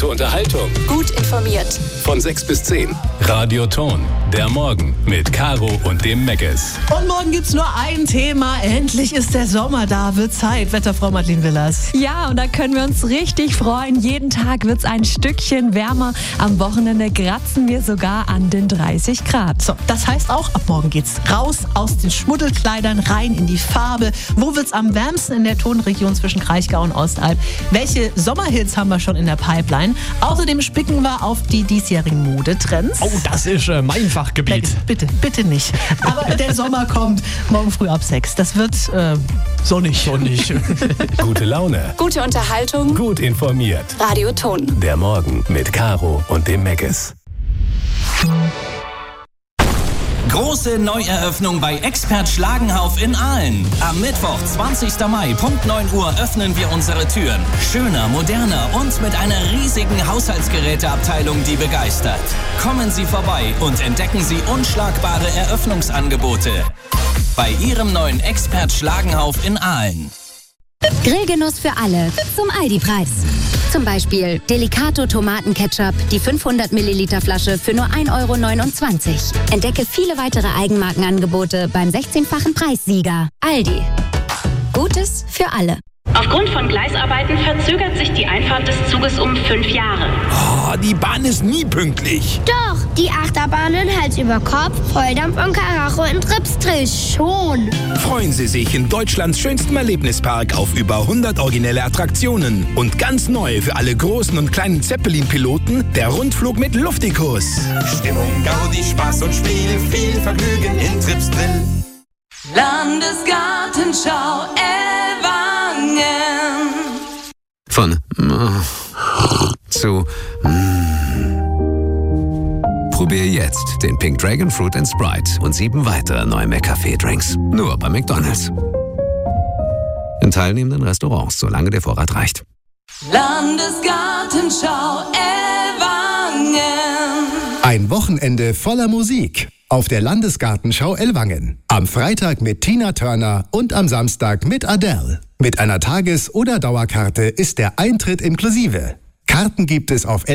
Gute Unterhaltung. Gut informiert. Von 6 bis 10. Radio Ton. Der Morgen mit Caro und dem Meckes. Und morgen gibt's nur ein Thema. Endlich ist der Sommer da. Wird Zeit. Wetterfrau Madeleine Willers. Ja, und da können wir uns richtig freuen. Jeden Tag wird's ein Stückchen wärmer. Am Wochenende kratzen wir sogar an den 30 Grad. So, das heißt auch, ab morgen geht's raus aus den Schmuddelkleidern, rein in die Farbe. Wo wird's am wärmsten in der Tonregion zwischen Kraichgau und Ostalb? Welche Sommerhits haben wir schon in der Pipeline? Außerdem spicken wir auf die diesjährigen Modetrends. Oh, das ist mein Fachgebiet. Bitte nicht. Aber der Sommer kommt morgen früh ab 6. Das wird sonnig. Gute Laune. Gute Unterhaltung. Gut informiert. Radio Ton. Der Morgen mit Caro und dem Meckes. Große Neueröffnung bei Expert Schlagenhauf in Aalen. Am Mittwoch, 20. Mai, Punkt 9 Uhr öffnen wir unsere Türen. Schöner, moderner und mit einer riesigen Haushaltsgeräteabteilung, die begeistert. Kommen Sie vorbei und entdecken Sie unschlagbare Eröffnungsangebote bei Ihrem neuen Expert Schlagenhauf in Aalen. Grillgenuss für alle zum Aldi-Preis. Zum Beispiel Delicato Tomatenketchup, die 500 Milliliter Flasche für nur 1,29 €. Entdecke viele weitere Eigenmarkenangebote beim 16-fachen Preissieger. Aldi. Gutes für alle. Aufgrund von Gleisarbeiten verzögert sich die Einfahrt des Zuges um 5 Jahre. Oh, die Bahn ist nie pünktlich. Doch, die Achterbahnen Hals über Kopf, Volldampf und Karacho in Tripsdrill schon. Freuen Sie sich in Deutschlands schönstem Erlebnispark auf über 100 originelle Attraktionen. Und ganz neu für alle großen und kleinen Zeppelin-Piloten, der Rundflug mit Luftikus. Stimmung, Gaudi, Spaß und Spiel, viel Vergnügen in Tripsdrill. Landesgartenschau Ellwangen. Von zu Probier jetzt den Pink Dragon Fruit & Sprite und 7 weitere neue McCafé-Drinks. Nur bei McDonald's. In teilnehmenden Restaurants, solange der Vorrat reicht. Landesgartenschau Ellwangen. Ein Wochenende voller Musik auf der Landesgartenschau Ellwangen. Am Freitag mit Tina Turner und am Samstag mit Adele. Mit einer Tages- oder Dauerkarte ist der Eintritt inklusive. Karten gibt es auf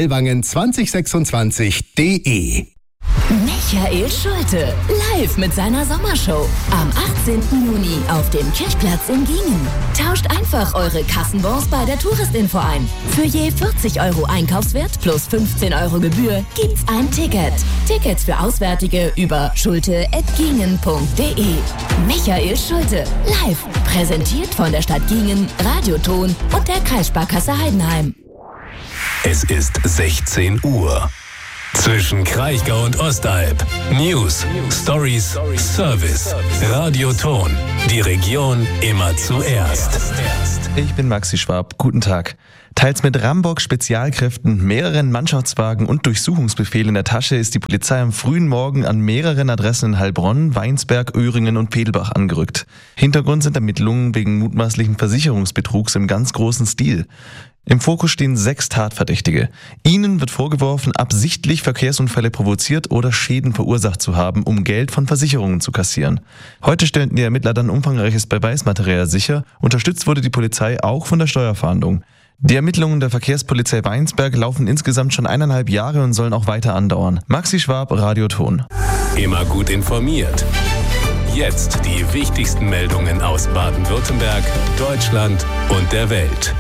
ellwangen2026.de. Michael Schulte, live mit seiner Sommershow. Am 18. Juni auf dem Kirchplatz in Giengen. Tauscht einfach eure Kassenbons bei der Touristinfo ein. Für je 40 € Einkaufswert plus 15 € Gebühr gibt's ein Ticket. Tickets für Auswärtige über schulte@giengen.de. Michael Schulte, live. Präsentiert von der Stadt Giengen, Radio Ton und der Kreissparkasse Heidenheim. Es ist 16 Uhr. Zwischen Kraichgau und Ostalb. News, Stories, Service. Radio Ton. Die Region immer zuerst. Ich bin Maxi Schwab. Guten Tag. Teils mit Rambock-Spezialkräften, mehreren Mannschaftswagen und Durchsuchungsbefehl in der Tasche ist die Polizei am frühen Morgen an mehreren Adressen in Heilbronn, Weinsberg, Öhringen und Pedelbach angerückt. Hintergrund sind Ermittlungen wegen mutmaßlichen Versicherungsbetrugs im ganz großen Stil. Im Fokus stehen 6 Tatverdächtige. Ihnen wird vorgeworfen, absichtlich Verkehrsunfälle provoziert oder Schäden verursacht zu haben, um Geld von Versicherungen zu kassieren. Heute stellten die Ermittler dann umfangreiches Beweismaterial sicher. Unterstützt wurde die Polizei auch von der Steuerfahndung. Die Ermittlungen der Verkehrspolizei Weinsberg laufen insgesamt schon 1,5 Jahre und sollen auch weiter andauern. Maxi Schwab, Radio Ton. Immer gut informiert. Jetzt die wichtigsten Meldungen aus Baden-Württemberg, Deutschland und der Welt.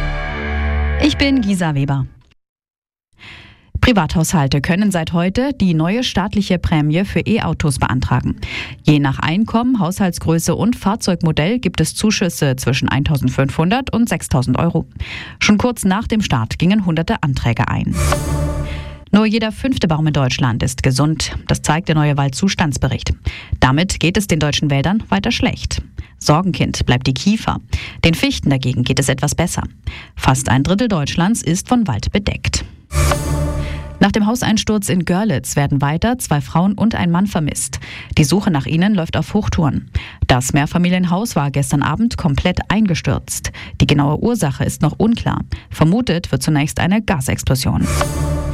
Ich bin Gisa Weber. Privathaushalte können seit heute die neue staatliche Prämie für E-Autos beantragen. Je nach Einkommen, Haushaltsgröße und Fahrzeugmodell gibt es Zuschüsse zwischen 1.500 und 6.000 €. Schon kurz nach dem Start gingen hunderte Anträge ein. Nur jeder 5. Baum in Deutschland ist gesund. Das zeigt der neue Waldzustandsbericht. Damit geht es den deutschen Wäldern weiter schlecht. Sorgenkind bleibt die Kiefer. Den Fichten dagegen geht es etwas besser. Fast 1/3 Deutschlands ist von Wald bedeckt. Nach dem Hauseinsturz in Görlitz werden weiter 2 Frauen und ein Mann vermisst. Die Suche nach ihnen läuft auf Hochtouren. Das Mehrfamilienhaus war gestern Abend komplett eingestürzt. Die genaue Ursache ist noch unklar. Vermutet wird zunächst eine Gasexplosion.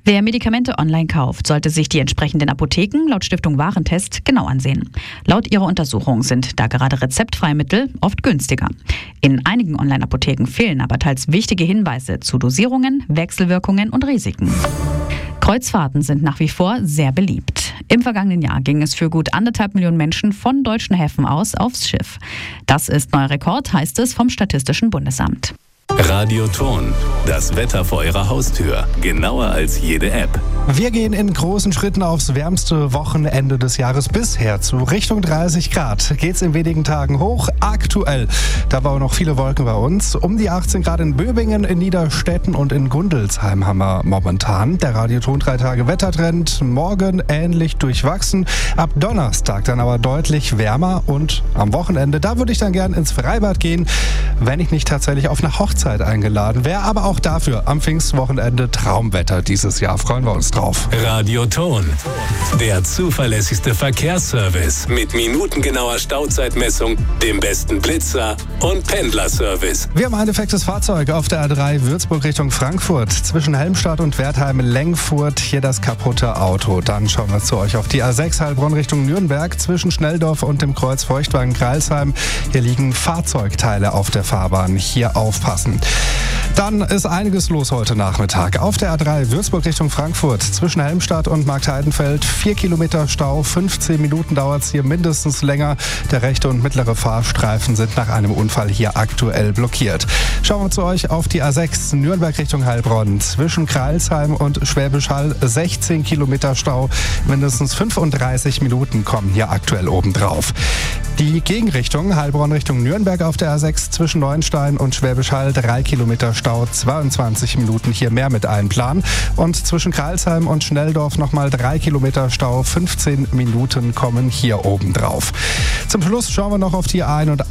Wer Medikamente online kauft, sollte sich die entsprechenden Apotheken laut Stiftung Warentest genau ansehen. Laut ihrer Untersuchung sind da gerade rezeptfreie Mittel oft günstiger. In einigen Online-Apotheken fehlen aber teils wichtige Hinweise zu Dosierungen, Wechselwirkungen und Risiken. Kreuzfahrten sind nach wie vor sehr beliebt. Im vergangenen Jahr ging es für gut 1,5 Millionen Menschen von deutschen Häfen aus aufs Schiff. Das ist neuer Rekord, heißt es vom Statistischen Bundesamt. Radioton, das Wetter vor Ihrer Haustür. Genauer als jede App. Wir gehen in großen Schritten aufs wärmste Wochenende des Jahres bisher zu. Richtung 30 Grad geht's in wenigen Tagen hoch. Aktuell, da waren noch viele Wolken bei uns. Um die 18 Grad in Böbingen, in Niederstetten und in Gundelsheim haben wir momentan. Der Radioton 3 Tage Wettertrend. Morgen ähnlich durchwachsen. Ab Donnerstag dann aber deutlich wärmer. Und am Wochenende, da würde ich dann gern ins Freibad gehen, wenn ich nicht tatsächlich auf eine Hochzeit eingeladen wäre. Aber auch dafür am Pfingstwochenende Traumwetter dieses Jahr. Freuen wir uns drauf. Radioton, der zuverlässigste Verkehrsservice mit minutengenauer Stauzeitmessung, dem besten Blitzer und Pendlerservice. Wir haben ein defektes Fahrzeug auf der A3 Würzburg Richtung Frankfurt. Zwischen Helmstadt und Wertheim-Lengfurt hier das kaputte Auto. Dann schauen wir zu euch auf die A6 Heilbronn Richtung Nürnberg. Zwischen Schnelldorf und dem Kreuz Feuchtwagen-Kreilsheim. Hier liegen Fahrzeugteile auf der Fahrbahn. Hier aufpassen. Dann ist einiges los heute Nachmittag. Auf der A3 Würzburg Richtung Frankfurt. Zwischen Helmstadt und Marktheidenfeld 4 Kilometer Stau. 15 Minuten dauert es hier mindestens länger. Der rechte und mittlere Fahrstreifen sind nach einem Unfall hier aktuell blockiert. Schauen wir zu euch auf die A6 Nürnberg Richtung Heilbronn. Zwischen Kreilsheim und Schwäbisch Hall 16 Kilometer Stau. Mindestens 35 Minuten kommen hier aktuell obendrauf. Die Gegenrichtung Heilbronn Richtung Nürnberg auf der A6 zwischen Neuenstein und Schwäbisch Hall 3 Kilometer Stau, 22 Minuten hier mehr mit einplanen. Und zwischen Kreilsheim und Schnelldorf nochmal 3 Kilometer Stau, 15 Minuten kommen hier oben drauf. Zum Schluss schauen wir noch auf die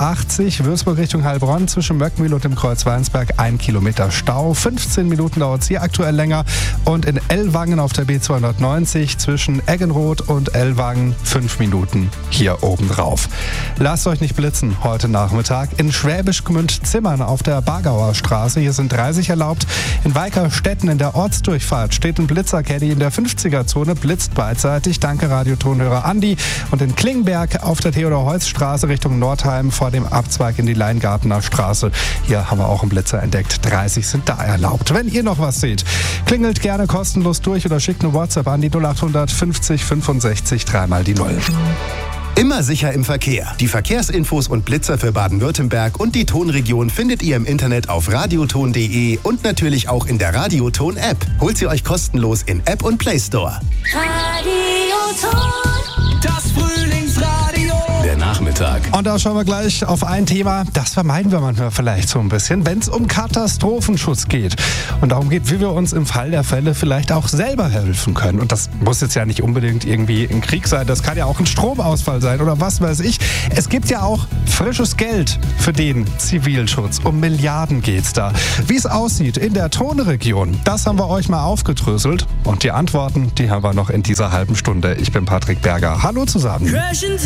A81 Würzburg Richtung Heilbronn zwischen Möckmühl und dem Kreuz Weinsberg 1 Kilometer Stau, 15 Minuten dauert es hier aktuell länger. Und in Ellwangen auf der B290 zwischen Eggenroth und Ellwangen 5 Minuten hier oben drauf. Lasst euch nicht blitzen heute Nachmittag. In Schwäbisch Gmünd-Zimmern auf der Bargauer Straße, hier sind 30 erlaubt. In Weikerstetten in der Ortsdurchfahrt steht ein Blitzercaddy in der 50er-Zone, blitzt beidseitig. Danke Radiotonhörer Andi. Und in Klingberg auf der Theodor-Heuss-Straße Richtung Nordheim vor dem Abzweig in die Leingartener Straße. Hier haben wir auch einen Blitzer entdeckt. 30 sind da erlaubt. Wenn ihr noch was seht, klingelt gerne kostenlos durch oder schickt eine WhatsApp an die 0800 50 65 3 die 0. Immer sicher im Verkehr. Die Verkehrsinfos und Blitzer für Baden-Württemberg und die Tonregion findet ihr im Internet auf radioton.de und natürlich auch in der Radioton-App. Holt sie euch kostenlos in App und Play Store. Radioton, das Frühlingsradio. Der Nachmittag. Und da schauen wir gleich auf ein Thema, das vermeiden wir manchmal vielleicht so ein bisschen, wenn es um Katastrophenschutz geht. Und darum geht, wie wir uns im Fall der Fälle vielleicht auch selber helfen können. Und das muss jetzt ja nicht unbedingt irgendwie ein Krieg sein, das kann ja auch ein Stromausfall sein oder was weiß ich. Es gibt ja auch frisches Geld für den Zivilschutz. Um Milliarden geht's da. Wie es aussieht in der Tonregion, das haben wir euch mal aufgedröselt. Und die Antworten, die haben wir noch in dieser halben Stunde. Ich bin Patrick Berger. Hallo zusammen.